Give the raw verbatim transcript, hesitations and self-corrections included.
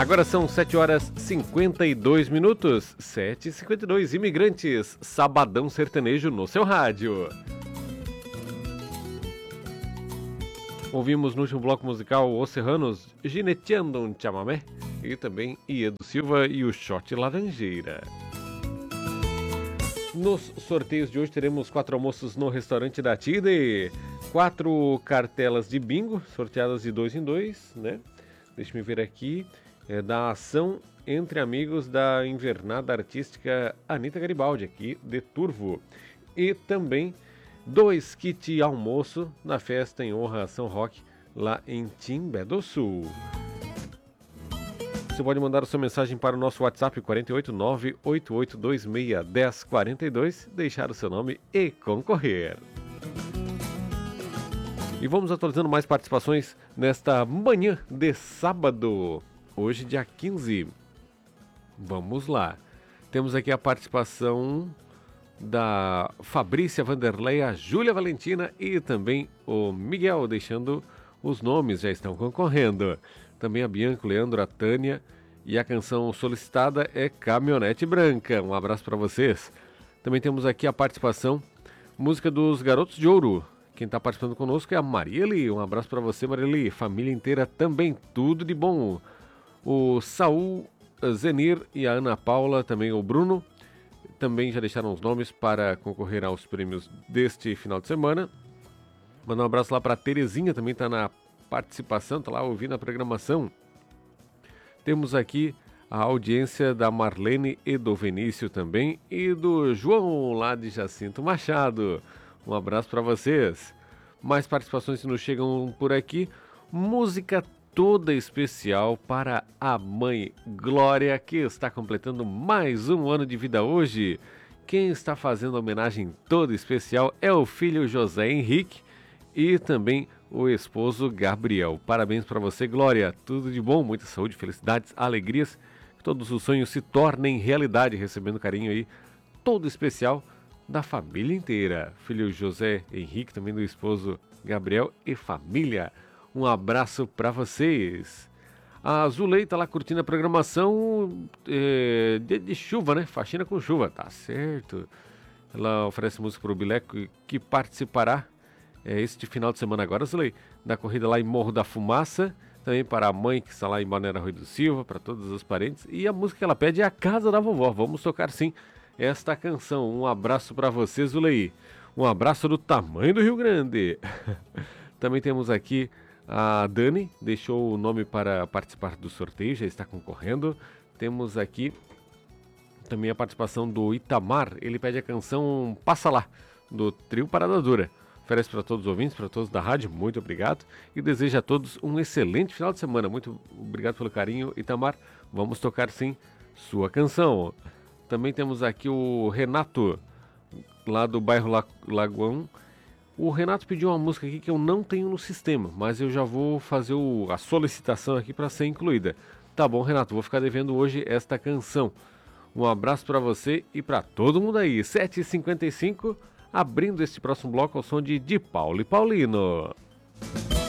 Agora são sete horas e cinquenta e dois minutos, sete e cinquenta e dois, Imigrantes, Sabadão Sertanejo no seu rádio. Ouvimos no último bloco musical Os Serranos, Gineteando um Chamamé, e também Iedo Silva e o Shot Laranjeira. Nos sorteios de hoje teremos quatro almoços no restaurante da Tide, quatro cartelas de bingo, sorteadas de dois em dois, né? Deixa eu ver aqui, é da ação Entre Amigos da Invernada Artística Anitta Garibaldi, aqui de Turvo. E também dois kits almoço na festa em honra a São Roque, lá em Timbé do Sul. Você pode mandar a sua mensagem para o nosso WhatsApp quatro oito nove, oito oito dois seis, um zero quatro dois, deixar o seu nome e concorrer. E vamos atualizando mais participações nesta manhã de sábado, hoje dia quinze. Vamos lá. Temos aqui a participação da Fabrícia Vanderlei, a Júlia Valentina e também o Miguel, deixando os nomes, já estão concorrendo. Também a Bianca, o Leandro, a Tânia, e a canção solicitada é Caminhonete Branca. Um abraço para vocês. Também temos aqui a participação, música dos Garotos de Ouro. Quem está participando conosco é a Marieli. Um abraço para você, Marieli. Família inteira também, tudo de bom. O Saul, Zenir e a Ana Paula, também o Bruno, também já deixaram os nomes para concorrer aos prêmios deste final de semana. Mandar um abraço lá para a Terezinha, também está na participação, está lá ouvindo a programação. Temos aqui a audiência da Marlene e do Vinícius também, e do João lá de Jacinto Machado. Um abraço para vocês. Mais participações que nos chegam por aqui. Música toda especial para a mãe Glória, que está completando mais um ano de vida hoje. Quem está fazendo a homenagem toda especial é o filho José Henrique e também o esposo Gabriel. Parabéns para você, Glória. Tudo de bom, muita saúde, felicidades, alegrias. Que todos os sonhos se tornem realidade, recebendo carinho aí todo especial da família inteira. Filho José Henrique, também do esposo Gabriel e família. Um abraço para vocês. A Zulei tá lá curtindo a programação é, de, de chuva, né? Faxina com chuva, tá certo. Ela oferece música para o Bileco que participará é, este final de semana agora, Zulei, da corrida lá em Morro da Fumaça. Também para a mãe que está lá em Balneário Rui do Silva, para todos os parentes. E a música que ela pede é A Casa da Vovó. Vamos tocar sim esta canção. Um abraço para você, Zulei. Um abraço do tamanho do Rio Grande. Também temos aqui a Dani, deixou o nome para participar do sorteio, já está concorrendo. Temos aqui também a participação do Itamar, ele pede a canção Passa Lá, do Trio Parada Dura. Oferece para todos os ouvintes, para todos da rádio, muito obrigado. E deseja a todos um excelente final de semana. Muito obrigado pelo carinho, Itamar. Vamos tocar sim sua canção. Também temos aqui o Renato, lá do bairro La- Lagoão. O Renato pediu uma música aqui que eu não tenho no sistema, mas eu já vou fazer o, a solicitação aqui para ser incluída. Tá bom, Renato, vou ficar devendo hoje esta canção. Um abraço para você e para todo mundo aí. sete e cinquenta e cinco, abrindo este próximo bloco ao som de De Paulo e Paulino.